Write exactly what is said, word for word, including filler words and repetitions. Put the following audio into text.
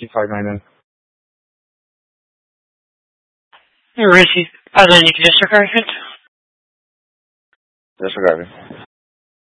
two five nine nine. Richie, I don't need to disregard it. Disregard it.